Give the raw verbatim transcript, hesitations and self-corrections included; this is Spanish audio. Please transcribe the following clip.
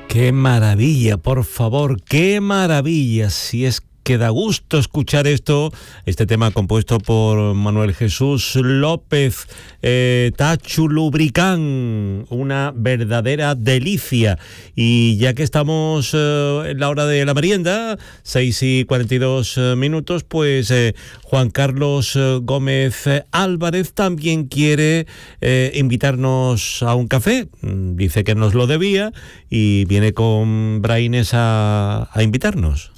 Qué maravilla, por favor, qué maravilla. Si es que da gusto escuchar esto, este tema compuesto por Manuel Jesús López, eh, Tachu Lubricán, una verdadera delicia. Y ya que estamos eh, en la hora de la merienda, seis y cuarenta y dos minutos, pues eh, Juan Carlos eh, Gómez Álvarez también quiere eh, invitarnos a un café. Dice que nos lo debía y viene con braines a, a invitarnos.